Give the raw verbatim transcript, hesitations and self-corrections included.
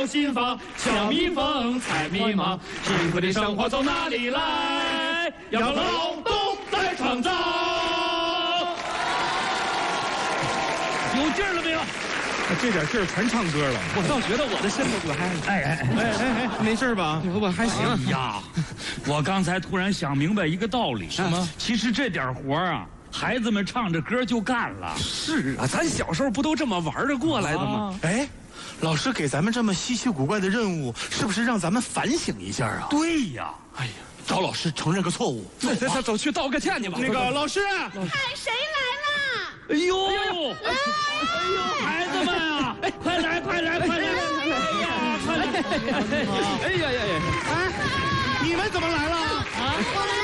小心房，小蜜蜂采蜜忙，辛苦的生活从哪里来？要靠劳动来创造。有劲儿了没有？ 这点劲儿全唱歌了。 我倒觉得我的身子我还哎哎哎哎哎哎，没事吧？ 我还行。 哎呀，我刚才突然想明白一个道理。 什么？ 其实这点活啊，孩子们唱着歌就干了。 是啊，咱小时候不都这么玩着过来的吗？ 哎，老师给咱们这么稀奇古怪的任务，是不是让咱们反省一下啊？ 对呀。 哎呀，找老师承认个错误。 走走走，走去道个歉去吧。 那个老师， 看谁来了？ 哎呦，哎呦，孩子们啊，快来快来快来！哎呀，快来！ 哎呀呀呀！ 哎，你们怎么来了？ 我们